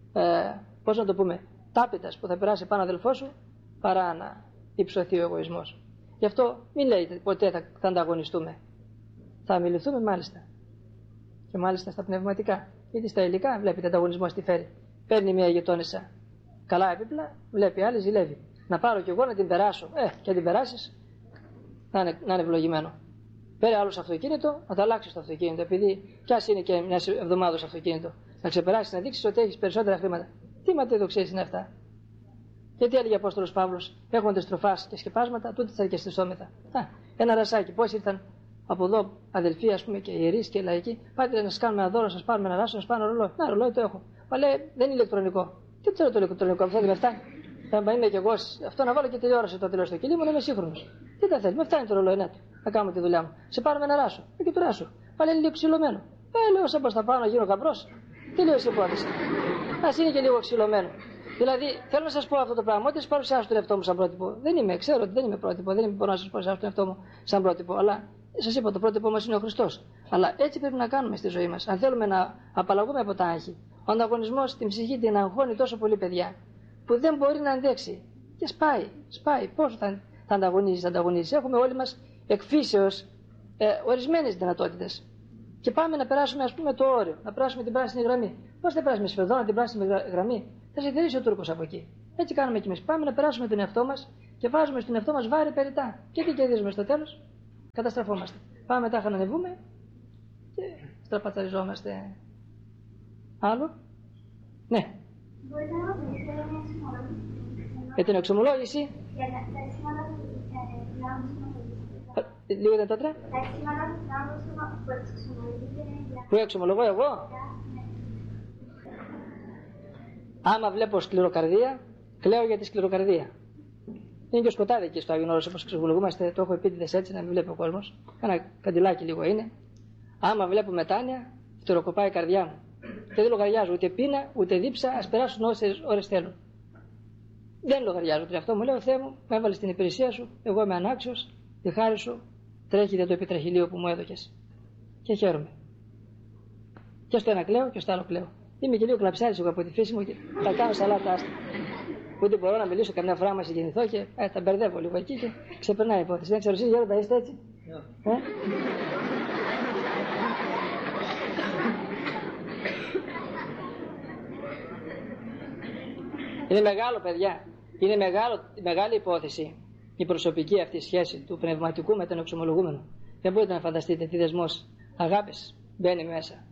πώς να το πούμε, τάπητας που θα περάσει πάνω αδελφό σου, παρά να υψωθεί ο εγωισμός. Γι' αυτό μην λέτε ποτέ θα ανταγωνιστούμε. Θα αμιληθούμε μάλιστα. Και μάλιστα στα πνευματικά. Γιατί στα υλικά βλέπετε ανταγωνισμός τι φέρει. Παίρνει μια γειτόνισσα καλά επίπλα, βλέπει άλλη ζηλεύει. Να πάρω κι εγώ να την περάσω. Και να την περάσεις, να είναι ευλογημένο. Πέρε άλλο αυτοκίνητο, να το αλλάξει το αυτοκίνητο. Επειδή κι ας είναι και μια εβδομάδα στο αυτοκίνητο. Να ξεπεράσεις, να δείξεις ότι έχεις περισσότερα χρήματα. Τι ματαιοδοξίες είναι αυτά. Γιατί έλεγε ο Απόστολος Παύλος, έχοντες τροφάς και σκεπάσματα, τούτοι θα αρκεστησόμεθα. Ένα ρασάκι, πώς ήρθαν από εδώ αδελφοί, ας πούμε, και ιερείς και λαϊκοί, πάτε να σας κάνουμε ένα δώρο, να σας πάρουμε ένα ράσο, να σας πάρουμε ένα ρολόι. Να, ρολόι το έχω. Μα λέει, δεν είναι ηλεκτρονικό. Τι ξέρω το ηλεκτρονικό, αυτό δεν φτάνει. Θα είμαι κι εγώ, αυτό να βάλω και τηλεόραση το τηλεόραση στο κελί μου, να είμαι σύγχρονος. Τι τα θέλει, με φτάνει το ρολόι, ναι, να κάνουμε τη δουλειά μου. Σε πάρουμε ένα ράσο, και του ράσου. Μα λέει λίγο ξυλωμένο. Λέω, σαν πως θα πάω να γίνω γαμπρός. Τι λέω εσύ υπόθεση. Ας είναι και λίγο ξυλωμένο. Δηλαδή, θέλω να σας πω αυτό το πράγμα, ότι σας παρουσιάσω τον εαυτό μου σαν πρότυπο. Δεν είμαι, ξέρω ότι δεν είμαι πρότυπο, δεν μπορώ να σας παρουσιάσω τον εαυτό μου σαν πρότυπο, αλλά σας είπα, το πρότυπο μας είναι ο Χριστός. Αλλά έτσι πρέπει να κάνουμε στη ζωή μας. Αν θέλουμε να απαλλαγούμε από τα άγχη, ο ανταγωνισμός στην ψυχή την αγχώνει τόσο πολύ, παιδιά, που δεν μπορεί να αντέξει. Και σπάει. Πόσο θα ανταγωνίζεις. Έχουμε όλοι μας εκφύσεως ορισμένες δυνατότητες. Και πάμε να περάσουμε, ας πούμε, το όριο, να περάσουμε την πράσινη γραμμή. Πώς θα περάσουμε σφαιρδό, να την πράσινη γραμμή. Θα σε γυρίσει ο Τούρκος από εκεί. Έτσι κάνουμε κι εμείς. Πάμε να περάσουμε τον εαυτό μας και βάζουμε στον εαυτό μας βάρη περιτά. Και τι κερδίζουμε στο τέλος? Καταστραφόμαστε. Πάμε μετά να ανεβούμε και στραπατσαριζόμαστε. Άλλο? Ναι. Μπορείτε να ρωτήσετε μια εξομολόγηση? Για την εξομολόγηση. Για τα αισθήματα που Λίγο δυνατότερα. τα αισθήματα που εξομολογείτε. Που εξομολογώ εγώ. Άμα βλέπω σκληροκαρδία, κλαίω για τη σκληροκαρδία. Είναι και σκοτάδι εκεί στο Άγιον Όρος, όπως εξομολογούμαστε, το έχω επίτηδες έτσι να μην βλέπει ο κόσμος. Ένα καντιλάκι λίγο είναι. Άμα βλέπω μετάνοια, φτεροκοπάει η καρδιά μου. Και δεν λογαριάζω ούτε πείνα, ούτε δίψα, ας περάσουν όσες ώρες θέλουν. Δεν λογαριάζω τον εαυτό μου, λέω Θεέ μου, με έβαλες στην υπηρεσία σου, εγώ είμαι ανάξιος, τη χάρη σου τρέχει για το επιτραχυλίο που μου έδωκες. Και χαίρομαι. Και στο ένα κλαίω και στο άλλο κλαίω. Είμαι και λίγο κλαψάρης εγώ από τη φύση μου και τα κάνω σαλάτα άστα. Ούτε μπορώ να μιλήσω καμιά φορά να συγκινηθώ και τα μπερδεύω λίγο εκεί και ξεπερνάει η υπόθεση. Δεν ξέρω εσείς Γέροντα είστε έτσι? Είναι μεγάλο, παιδιά. Είναι μεγάλη υπόθεση η προσωπική αυτή σχέση του πνευματικού με τον εξομολογούμενο. Δεν μπορείτε να φανταστείτε τι δεσμός αγάπης μπαίνει μέσα.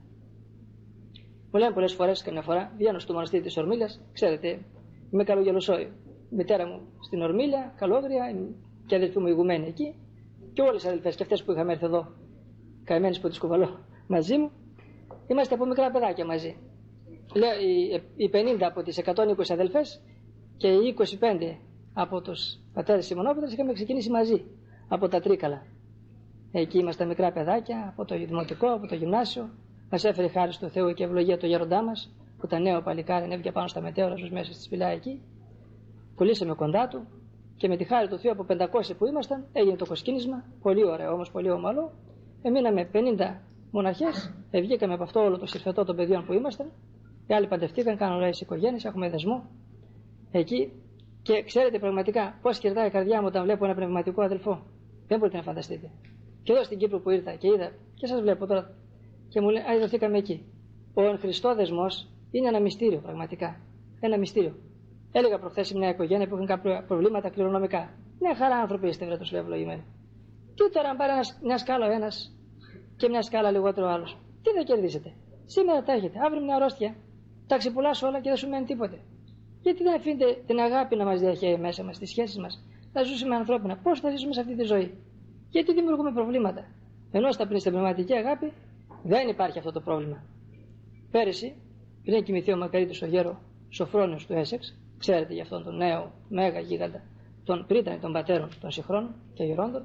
Μου λένε πολλές φορές, καμιά φορά, βγαίνω στο μοναστήρι της Ορμήλιας, ξέρετε, είμαι καλογελοσόη. Η μητέρα μου στην Ορμήλια, καλόγρια, και αδελφή μου ηγουμένη εκεί, και όλες οι αδελφές και αυτές που είχαμε έρθει εδώ, καημένες που τις κουβαλώ μαζί μου, είμαστε από μικρά παιδάκια μαζί. Λέω, οι 50 από τις 120 αδελφές και οι 25 από τους πατέρες Σιμωνόπιτρες είχαμε ξεκινήσει μαζί από τα Τρίκαλα. Εκεί ήμασταν μικρά παιδάκια, από το δημοτικό, από το γυμνάσιο. Μας έφερε χάρη του Θεού και ευλογία το γέροντά μας, που ήταν νέο παλικάρι, ανέβηκε πάνω στα μετέωρα στους μέσα στη σπηλιά εκεί. Πουλήσαμε κοντά του και με τη χάρη του Θεού από 500 που ήμασταν έγινε το κοσκίνισμα. Πολύ ωραίο όμως, πολύ ομαλό. Μείναμε 50 μοναχές, βγήκαμε από αυτό όλο το συρφετό των παιδιών που ήμασταν. Οι άλλοι παντευτήκαν, κάνουν ωραίες οικογένειες, έχουμε δεσμό εκεί. Και ξέρετε πραγματικά πώς κερδάει η καρδιά μου όταν βλέπω ένα πνευματικό αδελφό. Δεν μπορείτε να φανταστείτε. Και εδώ στην Κύπρο που ήρθα και είδα, και σας βλέπω τώρα, και μου λέει, ειδωθήκαμε εκεί. Ο εν Χριστώ δεσμός είναι ένα μυστήριο πραγματικά. Ένα μυστήριο. Έλεγα προχθές σε μια οικογένεια που είχαν κάποια προβλήματα κληρονομικά. Μια χαρά άνθρωποι είστε, βρε, τους λέω ευλογημένοι. Τι τώρα, αν πάρει μια σκάλα ο ένας και μια σκάλα λιγότερο ο άλλος, τι θα κερδίσετε? Σήμερα τα έχετε, αύριο μια αρρώστια. Τα ξεπουλάς όλα και δεν σου μένει τίποτε. Γιατί δεν αφήνετε την αγάπη να μας διαχέει μέσα μας, στις σχέσεις μας, να ζήσουμε ανθρώπινα? Πώς θα ζήσουμε σε αυτή τη ζωή? Γιατί δημιουργούμε προβλήματα? Ενώ στην πνευματική αγάπη δεν υπάρχει αυτό το πρόβλημα. Πέρυσι, πριν κοιμηθεί ο μακαρίτης ο γέρο Σοφρόνιος του Έσεξ, ξέρετε για αυτόν τον νέο μέγα γίγαντα, τον πρίτανη των πατέρων των συγχρόνων και γερόντων,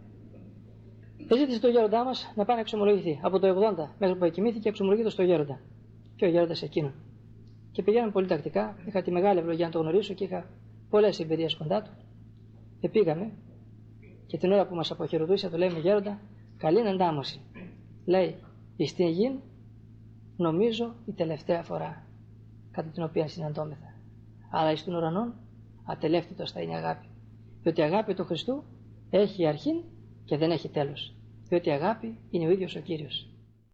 ζήτησε το γέροντά μας να πάει να εξομολογηθεί. Από το 80 μέχρι που εκοιμήθηκε, εξομολογείται στο γέροντα. Και ο γέροντας εκείνον. Και πηγαίναμε πολύ τακτικά. Είχα τη μεγάλη ευλογία να το γνωρίσω και είχα πολλές εμπειρίες κοντά του. Και πήγαμε, και την ώρα που μας αποχαιρετούσε, το λέμε γέροντα, καλή εντάμωση. Λέει, στην γη νομίζω η τελευταία φορά κατά την οποία συναντώμεθα. Αλλά εις των ουρανών ατελεύτητος θα είναι η αγάπη. Διότι η αγάπη του Χριστού έχει αρχήν και δεν έχει τέλος. Διότι η αγάπη είναι ο ίδιος ο Κύριος.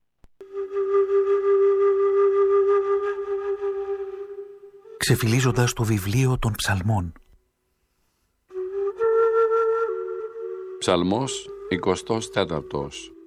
Ξεφυλίζοντας το βιβλίο των ψαλμών. Ψαλμός 24.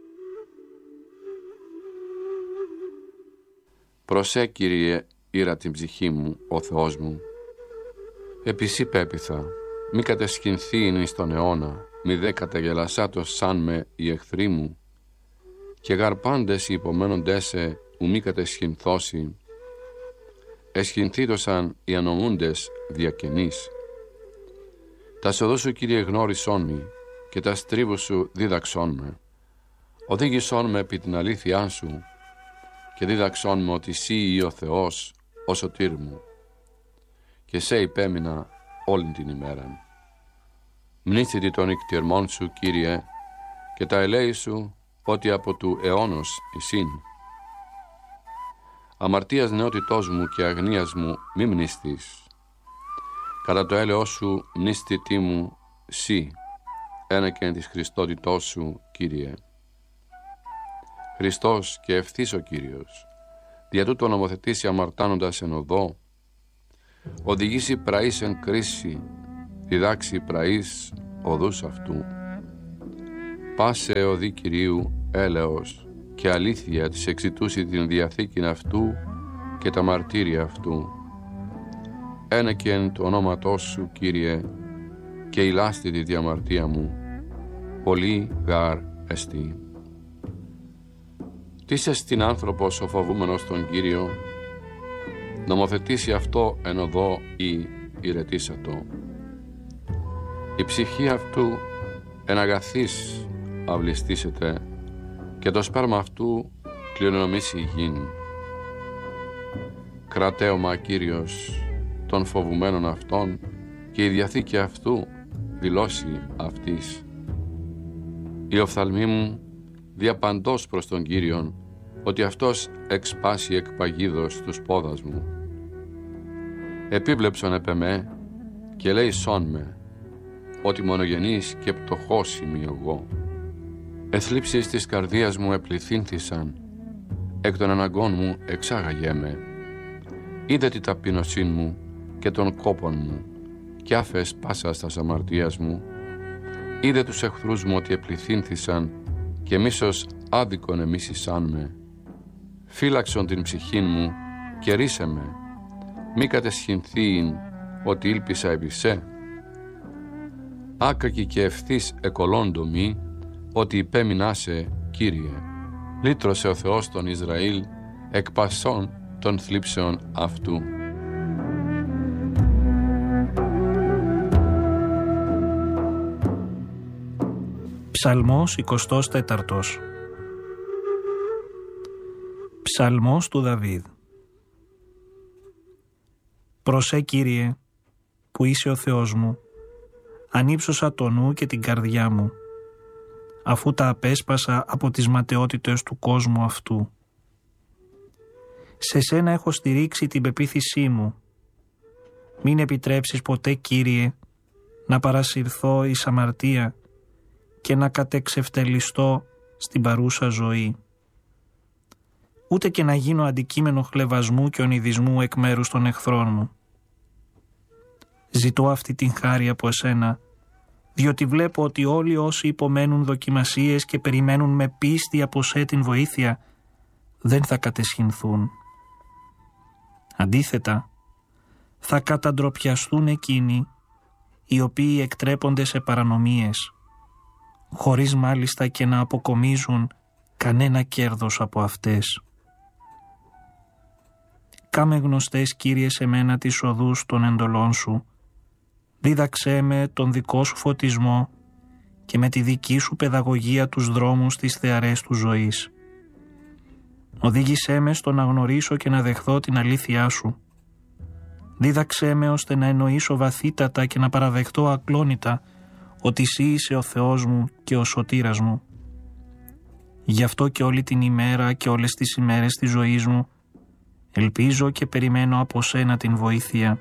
Προσέ, Κύριε, ήρα την ψυχή μου, ο Θεός μου. Επί σοι πέποιθα, μη κατεσχυνθήν εις τον αιώνα, μη δε καταγελασάτος σαν με οι εχθροί μου, και γαρπάντες οι υπομένοντέσαι ου μη κατεσχυνθώσει, εσχυνθήτωσαν οι ανομούντες διακαινείς. Τα σοδό σου, Κύριε, γνώρισόν μη, και τα στρίβου σου δίδαξόν με. Οδήγησόν με επί την αλήθειά σου, και δίδαξόν με ότι σύ ή ο Θεός, ο σωτήρ μου, και σε υπέμεινα όλη την ημέρα. Μνήθητη των νυκτιερμών σου, Κύριε, και τα ελέη σου, ότι από του αιώνος εισήν. Αμαρτίας νεότητός μου και αγνίας μου μη μνηστείς. Κατά το έλεος σου μνηστητή μου σύ, ένεκεν της Χριστότητός σου, Κύριε. Χριστός και ευθύς ο Κύριος, δια τούτο νομοθετήσει αμαρτάνοντας εν οδό, οδηγήσει πραείς εν κρίση, διδάξει πραείς οδούς αυτού. Πάσε οδή Κυρίου έλεος και αλήθεια της εξητούσει την διαθήκην αυτού και τα μαρτύρια αυτού. Ένεκεν το ονόματός σου, Κύριε, και ηλάστη τη διαμαρτία μου, πολύ γάρ εστί. Τίσε στην άνθρωπος ο φοβούμενος τον Κύριο, νομοθετήσει αυτό εν οδό ή ηρετήσατο. Η ψυχή αυτού εν αγαθής αυλιστήσεται και το σπέρμα αυτού κληρονομήσει γην. Κρατέωμα Κύριος των φοβουμένων αυτών και η διαθήκη αυτού δηλώσει αυτής. Η οφθαλμή μου διαπαντός προς τον Κύριον, ότι αυτός εξπάσει εκ παγίδος τους πόδας μου. Επίβλεψον επ' εμέ και λέει σών με, ότι μονογενής και πτωχός είμαι εγώ. Εθλίψεις της καρδίας μου επληθύνθησαν, εκ των αναγκών μου εξάγαγέ με. Είδε τη ταπείνωσήν μου και των κόπων μου, κι άφες πάσας τας αμαρτίας μου. Είδε τους εχθρούς μου ότι επληθύνθησαν, και μίσος άδικον εμίσησαν με. Φύλαξον την ψυχήν μου και ρίσε με, μη κατεσχυνθείην ότι ήλπισα επί σε. Άκακη και ευθύς εκολόντο μη, ότι υπέμεινάσε, Κύριε. Λύτρωσε ο Θεός τον Ισραήλ εκ πασών των θλίψεων αυτού. Ψαλμός 24. Ψαλμός του Δαβίδ. Προσέ, Κύριε, που είσαι ο Θεός μου, ανύψωσα το νου και την καρδιά μου, αφού τα απέσπασα από τις ματαιότητες του κόσμου αυτού. Σε σένα έχω στηρίξει την πεποίθησή μου. Μην επιτρέψεις ποτέ, Κύριε, να παρασυρθώ εις αμαρτία και να κατεξευτελιστώ στην παρούσα ζωή. Ούτε και να γίνω αντικείμενο χλευασμού και ονειδισμού εκ μέρους των εχθρών μου. Ζητώ αυτή την χάρη από εσένα, διότι βλέπω ότι όλοι όσοι υπομένουν δοκιμασίες και περιμένουν με πίστη από σε την βοήθεια, δεν θα κατεσχυνθούν. Αντίθετα, θα καταντροπιαστούν εκείνοι οι οποίοι εκτρέπονται σε παρανομίες, χωρίς μάλιστα και να αποκομίζουν κανένα κέρδος από αυτές. Κάμε γνωστές, Κύριε, σε μένα τις οδούς των εντολών σου, δίδαξέ με τον δικό σου φωτισμό και με τη δική σου παιδαγωγία τους δρόμους της θεαρές του ζωής. Οδήγησέ με στο να γνωρίσω και να δεχθώ την αλήθειά σου. Δίδαξέ με ώστε να εννοήσω βαθύτατα και να παραδεχτώ ακλόνητα ότι εσύ είσαι ο Θεός μου και ο σωτήρας μου. Γι' αυτό και όλη την ημέρα και όλες τις ημέρες της ζωής μου ελπίζω και περιμένω από σένα την βοήθεια.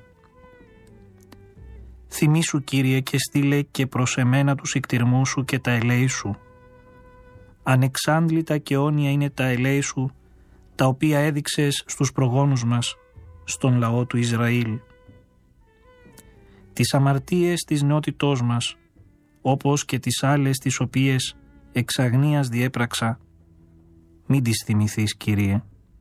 Θυμήσου, Κύριε, και στείλε και προς εμένα τους ικτηρμούς σου και τα ελέη σου. Ανεξάντλητα και αιώνια είναι τα ελέη σου, τα οποία έδειξες στους προγόνους μας, στον λαό του Ισραήλ. Τις αμαρτίες της νεότητός μας, όπως και τις άλλες τις οποίες εξ αγνίας διέπραξα, μην τις θυμηθείς, Κύριε.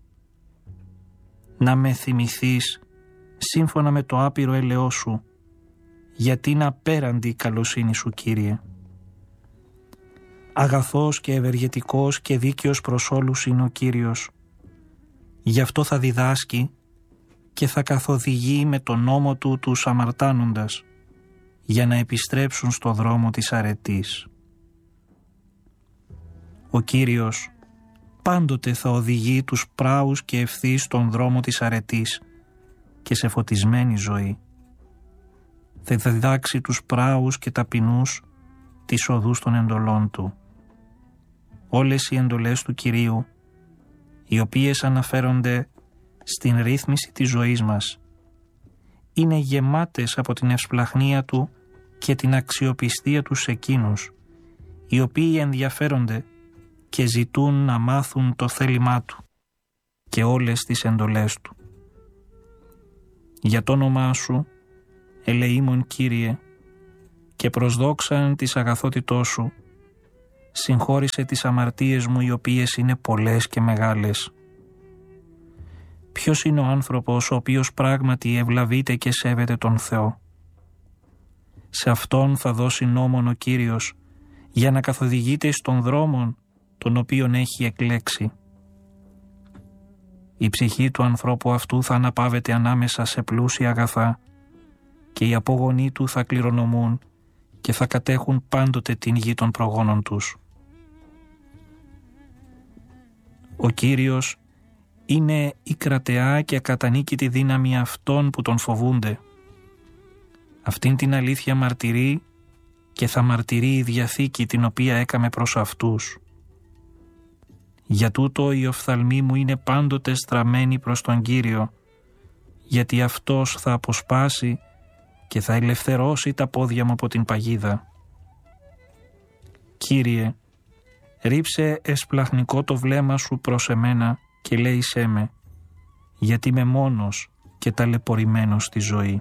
Να με θυμηθείς σύμφωνα με το άπειρο έλεό σου, γιατί είναι απέραντη η καλοσύνη σου, Κύριε. Αγαθός και ευεργετικός και δίκαιος προς όλους είναι ο Κύριος. Γι' αυτό θα διδάσκει και θα καθοδηγεί με τον νόμο του τους αμαρτάνοντας, για να επιστρέψουν στο δρόμο της αρετής. Ο Κύριος πάντοτε θα οδηγεί τους πράους και ευθύς στον δρόμο της αρετής και σε φωτισμένη ζωή. Θα διδάξει τους πράους και ταπεινούς τις οδούς των εντολών του. Όλες οι εντολές του Κυρίου, οι οποίες αναφέρονται στην ρύθμιση της ζωής μας, είναι γεμάτες από την ευσπλαχνία του και την αξιοπιστία του σε εκείνους, οι οποίοι ενδιαφέρονται και ζητούν να μάθουν το θέλημά του και όλες τις εντολές του. Για το όνομά σου, ελεήμων Κύριε, και προς δόξαν της αγαθότητός σου, συγχώρησε τις αμαρτίες μου οι οποίες είναι πολλές και μεγάλες. Ποιος είναι ο άνθρωπος ο οποίος πράγματι ευλαβείται και σέβεται τον Θεό? Σε αυτόν θα δώσει νόμον ο Κύριος για να καθοδηγείται στον δρόμον τον οποίον έχει εκλέξει. Η ψυχή του ανθρώπου αυτού θα αναπαύεται ανάμεσα σε πλούσια αγαθά και οι απόγονοί του θα κληρονομούν και θα κατέχουν πάντοτε την γη των προγόνων τους. Ο Κύριος είναι η κρατεά και ακατανίκητη δύναμη αυτών που τον φοβούνται. Αυτήν την αλήθεια μαρτυρεί και θα μαρτυρεί η Διαθήκη την οποία έκαμε προς αυτούς. Για τούτο οι οφθαλμοί μου είναι πάντοτε στραμμένοι προς τον Κύριο, γιατί Αυτός θα αποσπάσει και θα ελευθερώσει τα πόδια μου από την παγίδα. Κύριε, ρίψε εσπλαχνικό το βλέμμα σου προς εμένα και λέησέ με, γιατί είμαι μόνος και ταλαιπωρημένος στη ζωή.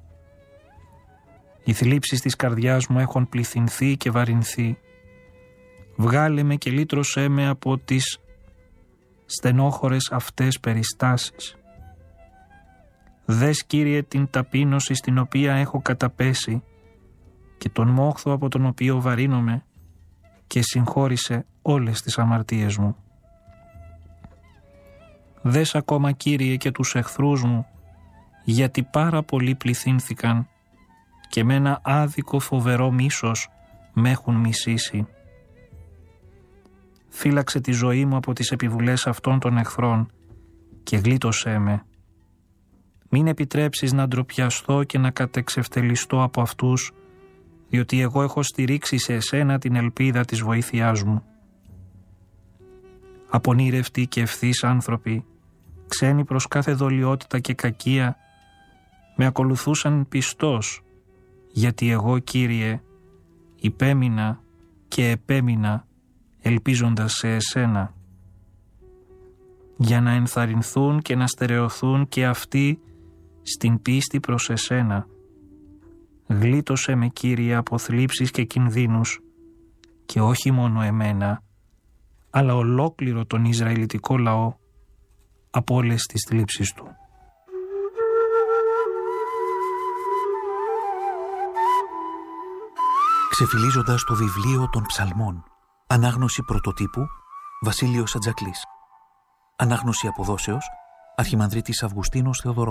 Οι θλίψεις της καρδιάς μου έχουν πληθυνθεί και βαρυνθεί. Βγάλε με και λύτρωσέ με από τις στενόχωρες αυτές περιστάσεις. Δες, Κύριε, την ταπείνωση στην οποία έχω καταπέσει και τον μόχθο από τον οποίο βαρύνομαι και συγχώρησε όλες τις αμαρτίες μου. Δες ακόμα, Κύριε, και τους εχθρούς μου, γιατί πάρα πολλοί πληθύνθηκαν και με ένα άδικο φοβερό μίσος με έχουν μισήσει. Φύλαξε τη ζωή μου από τις επιβουλές αυτών των εχθρών και γλίτωσέ με. Μην επιτρέψεις να ντροπιαστώ και να κατεξευτελιστώ από αυτούς, διότι εγώ έχω στηρίξει σε εσένα την ελπίδα της βοήθειάς μου. Απονήρευτοι και ευθύς άνθρωποι, ξένοι προς κάθε δολιότητα και κακία, με ακολουθούσαν πιστός, γιατί εγώ, Κύριε, υπέμεινα και επέμεινα ελπίζοντας σε εσένα, για να ενθαρρυνθούν και να στερεωθούν και αυτοί στην πίστη προς εσένα. Γλίτωσέ με, Κύριε, από θλίψεις και κινδύνους και όχι μόνο εμένα, αλλά ολόκληρο τον Ισραηλιτικό λαό από όλες τις θλίψεις του. Ξεφυλίζοντας το βιβλίο των Ψαλμών. Ανάγνωση πρωτοτύπου Βασίλειος Ατζακλής. Ανάγνωση αποδόσεως Αρχιμανδρίτης Αυγουστίνος Θεοδωρόπουλος.